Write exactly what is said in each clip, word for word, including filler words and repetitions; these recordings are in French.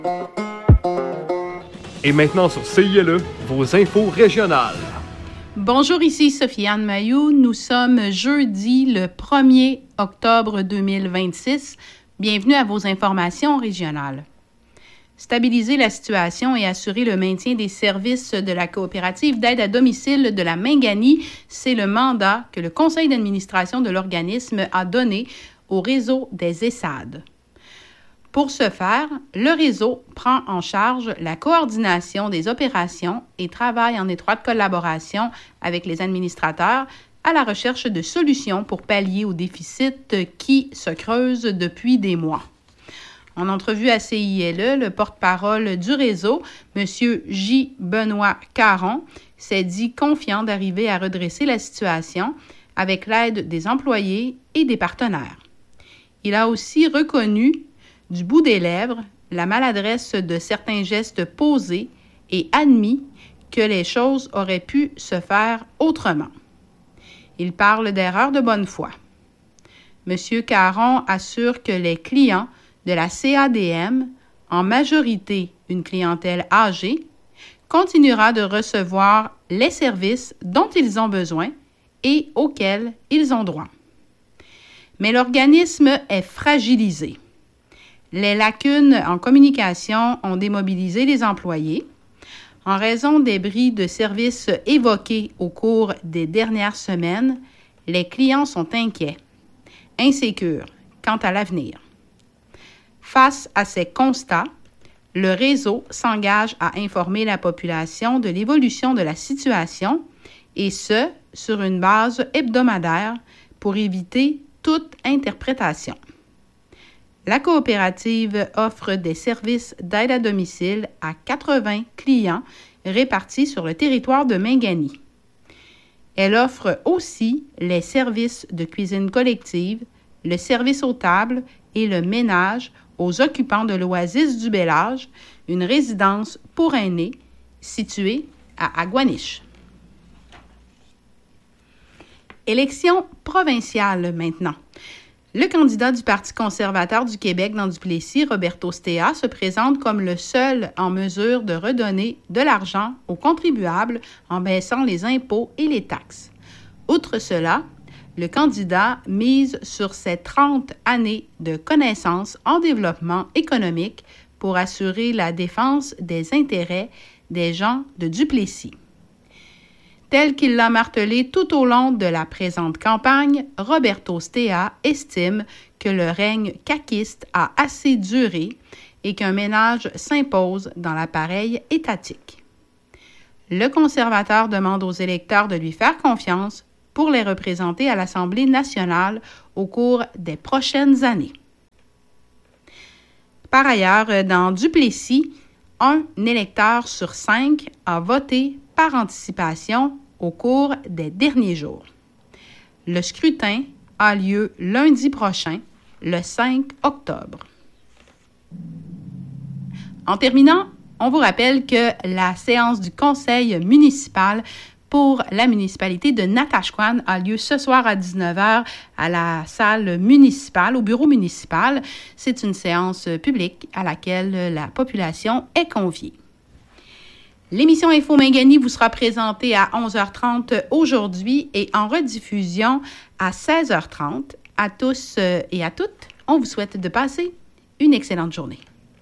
Et maintenant sur C I L E, vos infos régionales. Bonjour, ici Sophie-Anne Mailloux. Nous sommes jeudi le premier octobre deux mille vingt-six. Bienvenue à vos informations régionales. Stabiliser la situation et assurer le maintien des services de la coopérative d'aide à domicile de la Mingani, c'est le mandat que le conseil d'administration de l'organisme a donné au réseau des ESSAD. Pour ce faire, le réseau prend en charge la coordination des opérations et travaille en étroite collaboration avec les administrateurs à la recherche de solutions pour pallier aux déficits qui se creusent depuis des mois. En entrevue à C I L E, le porte-parole du réseau, M. J. Benoît Caron, s'est dit confiant d'arriver à redresser la situation avec l'aide des employés et des partenaires. Il a aussi reconnu du bout des lèvres la maladresse de certains gestes posés et admis que les choses auraient pu se faire autrement. Il parle d'erreurs de bonne foi. M. Caron assure que les clients de la C A D M, en majorité une clientèle âgée, continuera de recevoir les services dont ils ont besoin et auxquels ils ont droit. Mais l'organisme est fragilisé. Les lacunes en communication ont démobilisé les employés. En raison des bris de services évoqués au cours des dernières semaines, les clients sont inquiets, insécures quant à l'avenir. Face à ces constats, le réseau s'engage à informer la population de l'évolution de la situation et ce, sur une base hebdomadaire pour éviter toute interprétation. La coopérative offre des services d'aide à domicile à quatre-vingts clients répartis sur le territoire de Mingani. Elle offre aussi les services de cuisine collective, le service aux tables et le ménage aux occupants de l'Oasis du Bel-Âge, une résidence pour aînés située à Aguaniche. Élection provinciale maintenant. Le candidat du Parti conservateur du Québec dans Duplessis, Roberto Stea, se présente comme le seul en mesure de redonner de l'argent aux contribuables en baissant les impôts et les taxes. Outre cela, le candidat mise sur ses trente années de connaissances en développement économique pour assurer la défense des intérêts des gens de Duplessis. Tel qu'il l'a martelé tout au long de la présente campagne, Roberto Stea estime que le règne caquiste a assez duré et qu'un ménage s'impose dans l'appareil étatique. Le conservateur demande aux électeurs de lui faire confiance pour les représenter à l'Assemblée nationale au cours des prochaines années. Par ailleurs, dans Duplessis, un électeur sur cinq a voté par anticipation au cours des derniers jours. Le scrutin a lieu lundi prochain, le cinq octobre. En terminant, on vous rappelle que la séance du conseil municipal pour la municipalité de Natashquan a lieu ce soir à dix-neuf heures à la salle municipale, au bureau municipal. C'est une séance publique à laquelle la population est conviée. L'émission Info Mingani vous sera présentée à onze heures trente aujourd'hui et en rediffusion à seize heures trente. À tous et à toutes, on vous souhaite de passer une excellente journée.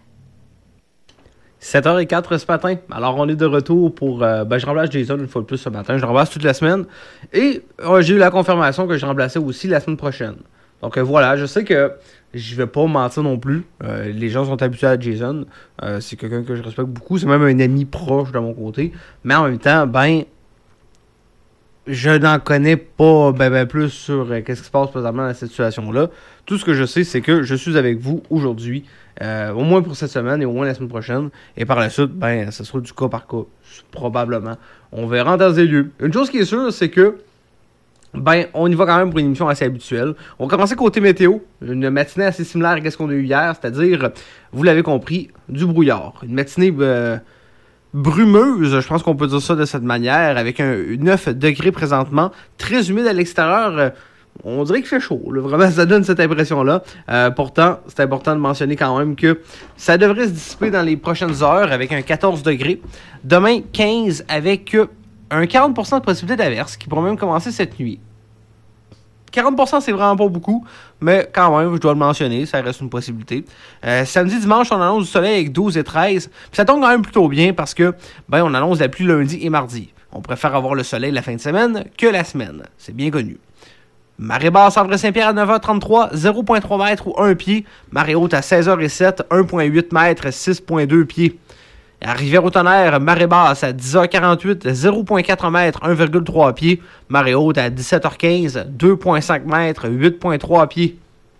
sept heures quatre ce matin. Alors, on est de retour pour... Euh, ben, je remplace Jason une fois de plus ce matin. Je le remplace toute la semaine. Et euh, j'ai eu la confirmation que je remplaçais aussi la semaine prochaine. Donc, euh, voilà. Je sais que je vais pas mentir non plus. Euh, les gens sont habitués à Jason. Euh, c'est quelqu'un que je respecte beaucoup. C'est même un ami proche de mon côté. Mais en même temps, ben... je n'en connais pas ben, ben plus sur euh, qu'est-ce qui se passe présentement dans cette situation-là. Tout ce que je sais, c'est que je suis avec vous aujourd'hui. Euh, au moins pour cette semaine et au moins la semaine prochaine. Et par la suite, ben, ça sera du cas par cas. Probablement. On verra en temps et lieu. Une chose qui est sûre, c'est que ben, on y va quand même pour une émission assez habituelle. On va commencer côté météo. Une matinée assez similaire à ce qu'on a eu hier. C'est-à-dire, vous l'avez compris, du brouillard. Une matinée euh, brumeuse, je pense qu'on peut dire ça de cette manière, avec un neuf degrés présentement. Très humide à l'extérieur. Euh, on dirait qu'il fait chaud. Là. Vraiment, ça donne cette impression-là. Euh, pourtant, c'est important de mentionner quand même que ça devrait se dissiper dans les prochaines heures avec un quatorze degrés. Demain, quinze avec un quarante pour cent de possibilité d'averse qui pourrait même commencer cette nuit. quarante pour cent, c'est vraiment pas beaucoup, mais quand même, je dois le mentionner, ça reste une possibilité. Euh, samedi, dimanche, on annonce du soleil avec douze et treize. Puis ça tombe quand même plutôt bien parce que, ben, on annonce la pluie lundi et mardi. On préfère avoir le soleil la fin de semaine que la semaine. C'est bien connu. Marée basse à Saint-Pierre à neuf heures trente-trois, zéro virgule trois mètres ou un pied. Marée haute à seize heures sept, un virgule huit mètres, six virgule deux pieds. À Rivière-au-Tonnerre, marée basse à dix heures quarante-huit, zéro virgule quatre mètres, un virgule trois pieds. Marée haute à dix-sept heures quinze, deux virgule cinq mètres, huit virgule trois pieds.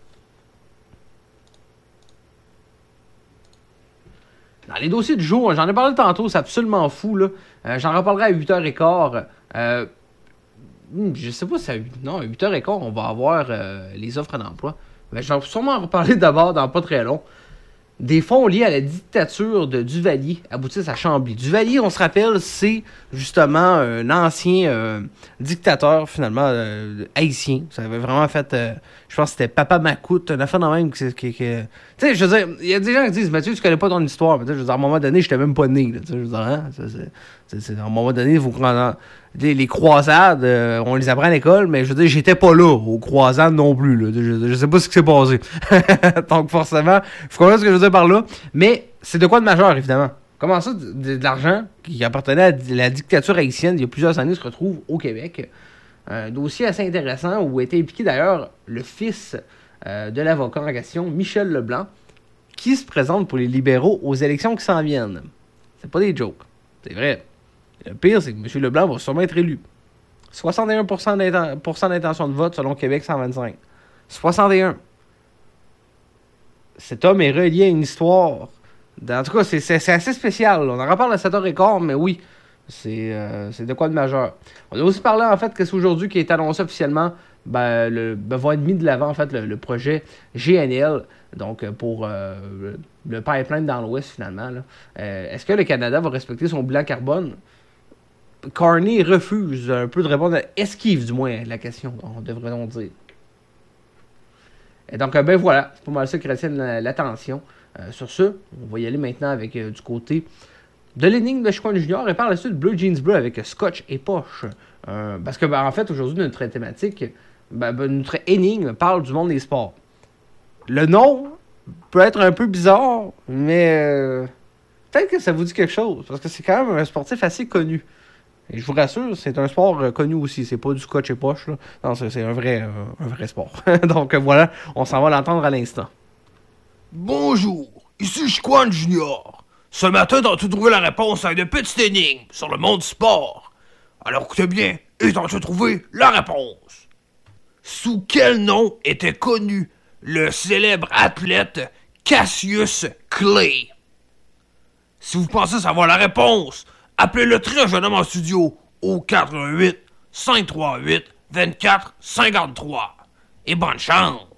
Dans les dossiers du jour, j'en ai parlé tantôt, c'est absolument fou, là. Euh, j'en reparlerai à huit heures quinze. Euh, je sais pas si à huit, non, à huit heures quinze, on va avoir euh, les offres d'emploi. Mais je vais sûrement en reparler d'abord dans pas très long. Des fonds liés à la dictature de Duvalier aboutissent à Chambly. Duvalier, on se rappelle, c'est justement un ancien euh, dictateur, finalement, euh, haïtien. Ça avait vraiment fait, euh, je pense que c'était Papa Macoute, une affaire de même. Que, que, que... Tu sais, je veux dire, il y a des gens qui disent, Mathieu, tu connais pas ton histoire. Mais tu sais, je veux dire, à un moment donné, j'étais même pas né. Là, tu sais, je veux dire, hein? ça, c'est, c'est, c'est, à un moment donné, vous les, les croisades, euh, on les apprend à l'école, mais je veux dire, j'étais pas là aux croisades non plus. Là. Je, je sais pas ce qui s'est passé. Donc, forcément, je comprends ce que je veux dire par là. Mais c'est de quoi de majeur, évidemment. Comment ça, de, de, de l'argent qui appartenait à la dictature haïtienne il y a plusieurs années se retrouve au Québec. Un dossier assez intéressant où était impliqué d'ailleurs le fils euh, de l'avocat en question, Michel Leblanc, qui se présente pour les libéraux aux élections qui s'en viennent. C'est pas des jokes. C'est vrai. Le pire, c'est que M. Leblanc va sûrement être élu. soixante et un pour cent d'intention de vote selon Québec cent vingt-cinq. soixante et un. Cet homme est relié à une histoire. En tout cas, c'est, c'est, c'est assez spécial. On en reparle à sept heures quinze, mais oui, c'est, euh, c'est de quoi de majeur. On a aussi parlé, en fait, que c'est aujourd'hui qui est annoncé officiellement, ben, le, ben, va être mis de l'avant, en fait, le, le projet G N L, donc pour euh, le, le pipeline dans l'Ouest, finalement. Là. Euh, est-ce que le Canada va respecter son bilan carbone? Carney refuse un peu de répondre, à, esquive du moins la question, on devrait donc dire. Et donc, ben voilà, c'est pas mal ça qui retient l'attention. Euh, sur ce, on va y aller maintenant avec euh, du côté de l'énigme de Chicoine Junior et par la suite Bleu Jeans Bleu avec Scotch et Poche. Euh, parce que, ben, en fait, aujourd'hui, notre thématique, ben, ben, notre énigme parle du monde des sports. Le nom peut être un peu bizarre, mais euh, peut-être que ça vous dit quelque chose, parce que c'est quand même un sportif assez connu. Et je vous rassure, c'est un sport euh, connu aussi. C'est pas du Scotch et Poche, là. Non, c'est, c'est un vrai, euh, un vrai sport. Donc euh, voilà, on s'en va l'entendre à l'instant. Bonjour, ici Chicoine Junior. Ce matin, t'as-tu trouvé la réponse à une petite énigme sur le monde du sport? Alors écoutez bien, et t'as-tu trouvé la réponse? Sous quel nom était connu le célèbre athlète Cassius Clay? Si vous pensez savoir la réponse, appelez le très jeune homme en studio au quatre un huit, cinq trois huit, deux quatre cinq trois. Et bonne chance!